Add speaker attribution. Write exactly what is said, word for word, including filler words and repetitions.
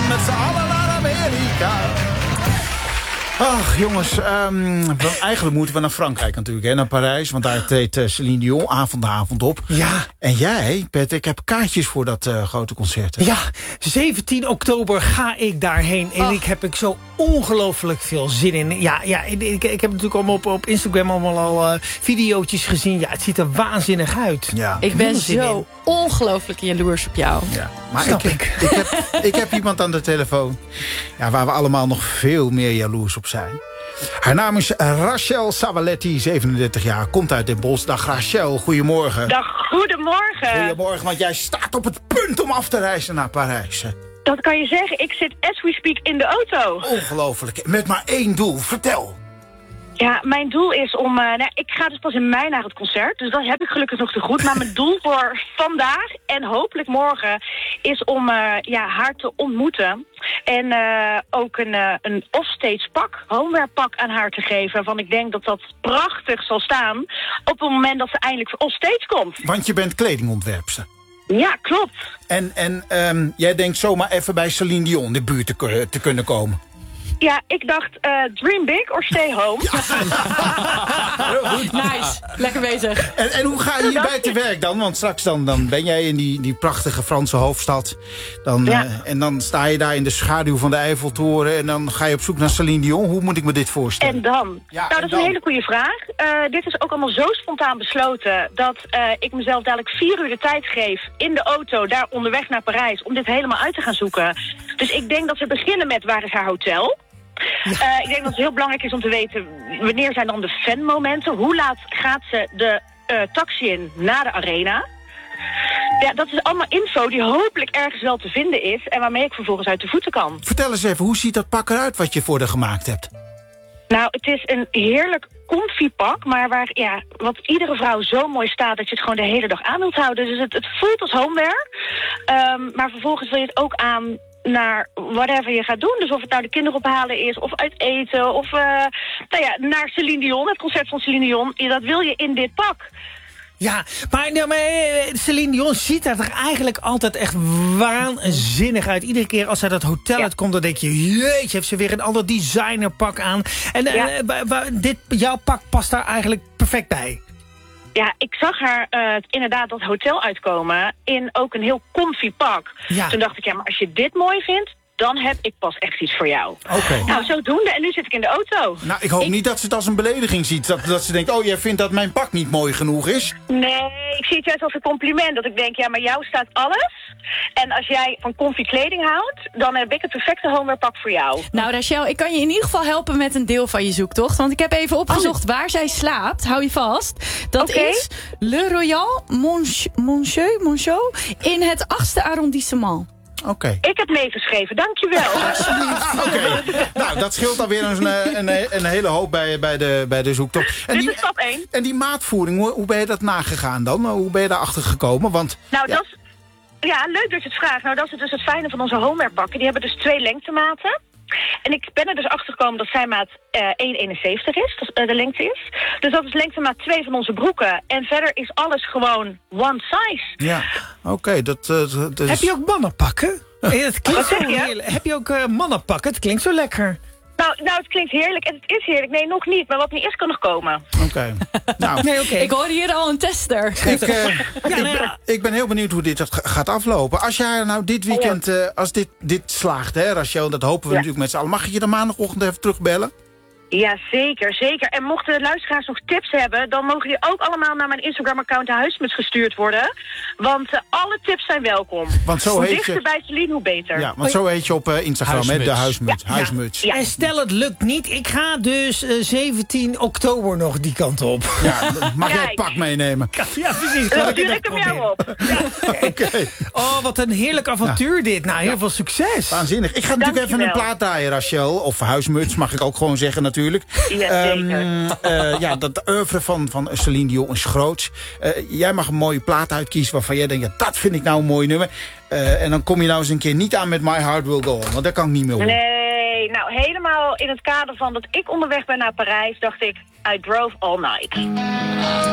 Speaker 1: gaan met z'n allen naar Amerika. Ach, jongens, um, eigenlijk moeten we naar Frankrijk natuurlijk, hè, naar Parijs. Want daar treedt uh, Céline Dion avond na avond op.
Speaker 2: Ja.
Speaker 1: En jij, Pet, ik heb kaartjes voor dat uh, grote concert. Hè?
Speaker 2: Ja, zeventien oktober ga ik daarheen. En
Speaker 3: Oh.
Speaker 2: ik heb ik zo ongelooflijk veel zin in. Ja, ja ik, ik, ik heb natuurlijk allemaal op, op Instagram allemaal al uh, videootjes gezien. Ja, het ziet er waanzinnig uit.
Speaker 1: Ja.
Speaker 3: Ik ben
Speaker 2: Heel zin
Speaker 3: zo
Speaker 2: in.
Speaker 3: ongelooflijk jaloers op jou.
Speaker 1: Ja, maar
Speaker 2: Snap
Speaker 1: ik,
Speaker 2: ik.
Speaker 1: Ik, heb, ik heb iemand aan de telefoon, ja, waar we allemaal nog veel meer jaloers op zijn. Haar naam is Rachel Savaletti, zevenendertig jaar, komt uit Den Bosch. Dag Rachel, goedemorgen.
Speaker 4: Dag, goedemorgen.
Speaker 1: Goedemorgen, want jij staat op het punt om af te reizen naar Parijs. Hè?
Speaker 4: Dat kan je zeggen. Ik zit as we speak in de auto.
Speaker 1: Ongelooflijk, met maar één doel. Vertel.
Speaker 4: Ja, mijn doel is om... Uh, nou, ik ga dus pas in mei naar het concert. Dus dat heb ik gelukkig nog te goed. Maar mijn doel voor vandaag en hopelijk morgen is om uh, ja, haar te ontmoeten. En uh, ook een, uh, een offstage pak, homeware pak aan haar te geven. Want ik denk dat dat prachtig zal staan op het moment dat ze eindelijk offstage komt.
Speaker 1: Want je bent kledingontwerpster.
Speaker 4: Ja, klopt.
Speaker 1: En, en um, jij denkt zomaar even bij Céline Dion in de buurt te, te kunnen komen.
Speaker 4: Ja, ik dacht, uh, dream big or stay home.
Speaker 3: Nice, lekker bezig.
Speaker 1: En, en hoe ga je hierbij te werk dan? Want straks dan, dan ben jij in die, die prachtige Franse hoofdstad. Dan,
Speaker 4: Ja.
Speaker 1: uh, en dan sta je daar in de schaduw van de Eiffeltoren. En dan ga je op zoek naar Céline Dion. Hoe moet ik me dit voorstellen?
Speaker 4: En dan?
Speaker 1: Ja,
Speaker 4: nou, dat
Speaker 1: en
Speaker 4: is
Speaker 1: dan?
Speaker 4: een hele goede vraag. Uh, dit is ook allemaal zo spontaan besloten dat uh, ik mezelf dadelijk vier uur de tijd geef in de auto, daar onderweg naar Parijs, om dit helemaal uit te gaan zoeken. Dus ik denk dat we beginnen met waar is haar hotel? Uh, ik denk dat het heel belangrijk is om te weten wanneer zijn dan de fanmomenten. Hoe laat gaat ze de uh, taxi in naar de arena? Ja, dat is allemaal info die hopelijk ergens wel te vinden is en waarmee ik vervolgens uit de voeten kan.
Speaker 1: Vertel eens even, hoe ziet dat pak eruit wat je voor haar gemaakt hebt?
Speaker 4: Nou, het is een heerlijk comfy pak, maar waar, ja, wat iedere vrouw zo mooi staat dat je het gewoon de hele dag aan wilt houden. Dus het, het voelt als homeware, um, maar vervolgens wil je het ook aan naar whatever je gaat doen. Dus of het nou de kinderen ophalen is, of uit eten, of uh, nou ja, naar Céline Dion, het concert van Céline Dion. Dat wil je in dit pak.
Speaker 2: Ja, maar, nou, maar eh, Céline Dion ziet er eigenlijk altijd echt waanzinnig uit. Iedere keer als zij dat hotel
Speaker 4: Ja.
Speaker 2: uitkomt, dan denk je, jeetje, heeft ze weer een ander designerpak aan. En eh,
Speaker 4: Ja.
Speaker 2: eh, wa- dit, jouw pak past daar eigenlijk perfect bij.
Speaker 4: Ja, ik zag haar uh, inderdaad dat hotel uitkomen in ook een heel comfy pak.
Speaker 2: Ja.
Speaker 4: Toen dacht ik, ja, maar als je dit mooi vindt, dan heb ik pas echt iets voor jou.
Speaker 1: Oké.
Speaker 4: Nou, zodoende. En nu zit ik in de auto.
Speaker 1: Nou, ik hoop
Speaker 4: Ik-
Speaker 1: niet dat ze het als een belediging ziet. Dat, dat ze denkt, oh, jij vindt dat mijn pak niet mooi genoeg is.
Speaker 4: Nee, ik zie het juist als een compliment. Dat ik denk, ja, maar jou staat alles. En als jij van comfy kleding houdt, dan heb ik het perfecte homewearpak voor jou.
Speaker 3: Nou, Rachel, ik kan je in ieder geval helpen met een deel van je zoektocht. Want ik heb even opgezocht waar zij slaapt. Hou je vast. Dat
Speaker 4: Oké.
Speaker 3: is Le Royal Monch- Moncheux, Moncheux in het achtste arrondissement.
Speaker 1: Oké.
Speaker 4: Ik heb meegeschreven, dankjewel.
Speaker 1: Oké. Nou, dat scheelt alweer een, een, een hele hoop bij, bij, de, bij de zoektocht. En
Speaker 4: Dit
Speaker 1: die,
Speaker 4: is stap één.
Speaker 1: en die maatvoering, hoe, hoe ben je dat nagegaan dan? Hoe ben je daarachter gekomen? Want
Speaker 4: Nou,
Speaker 1: ja,
Speaker 4: dat is... Ja, leuk dat je het vraagt. Nou, dat is dus het fijne van onze homewearpakken. Die hebben dus twee lengtematen. En ik ben er dus achter gekomen dat zijn maat uh, één komma eenenzeventig is, dat uh, de lengte is. Dus dat is lengtemaat twee van onze broeken. En verder is alles gewoon one size.
Speaker 1: ja, oké. dat, uh, dat is...
Speaker 2: Heb je ook mannenpakken? Eh, Het klinkt
Speaker 4: Wat
Speaker 2: zo
Speaker 4: zeg je?
Speaker 2: heerlijk. Heb je ook uh, mannenpakken? Het klinkt zo lekker.
Speaker 4: Nou, nou, het klinkt heerlijk en het is heerlijk. Nee, nog niet. Maar wat niet is, kan nog komen.
Speaker 1: Oké. Nou,
Speaker 2: Nee, oké.
Speaker 3: Ik hoor hier al een tester.
Speaker 1: ik, uh,
Speaker 2: Ja,
Speaker 1: ik,
Speaker 2: nou
Speaker 1: ben,
Speaker 2: ja.
Speaker 1: ik ben heel benieuwd hoe dit ga- gaat aflopen. Als jij nou dit weekend, uh, als dit, dit slaagt, hè, Rachel, dat hopen we
Speaker 4: Ja.
Speaker 1: natuurlijk met z'n allen. Mag ik je dan maandagochtend even terugbellen?
Speaker 4: Ja, zeker, zeker. En mochten de luisteraars nog tips hebben, dan mogen die ook allemaal naar mijn Instagram-account de Huismuts gestuurd worden. Want uh, alle tips zijn welkom.
Speaker 1: Want zo
Speaker 4: hoe
Speaker 1: heet
Speaker 4: dichter
Speaker 1: je...
Speaker 4: bij Celine, hoe beter.
Speaker 1: Ja, want zo heet je op uh, Instagram, hè,
Speaker 2: Huismuts.
Speaker 1: de huismuts.
Speaker 4: Ja.
Speaker 1: huismuts.
Speaker 4: Ja.
Speaker 2: En stel het lukt niet, ik ga dus uh, zeventien oktober nog die kant op.
Speaker 1: Ja, dan mag jij het
Speaker 4: Kijk.
Speaker 1: pak meenemen.
Speaker 2: Ja, precies.
Speaker 4: Dan
Speaker 2: Laat
Speaker 4: stuur
Speaker 2: het
Speaker 4: ik hem
Speaker 2: even
Speaker 4: jou
Speaker 2: proberen.
Speaker 4: op.
Speaker 1: Oké,
Speaker 2: Oh, wat een heerlijk avontuur dit. Nou, heel veel succes.
Speaker 1: waanzinnig. Ik ga natuurlijk even een
Speaker 4: Dankjewel.
Speaker 1: plaat draaien, Rachel. Of huismuts, mag ik ook gewoon zeggen natuurlijk.
Speaker 4: Ja,
Speaker 1: Ehm,
Speaker 4: zeker.
Speaker 1: eh, ja, dat oeuvre van, van Céline Dion is groots. Eh, jij mag een mooie plaat uitkiezen waarvan jij denkt, ja, dat vind ik nou een mooi nummer. Uh, en dan kom je nou eens een keer niet aan met My Heart Will Go On. Want daar kan ik niet meer horen.
Speaker 4: Nee, nou helemaal in het kader van dat ik onderweg ben naar Parijs, dacht ik, I drove all night.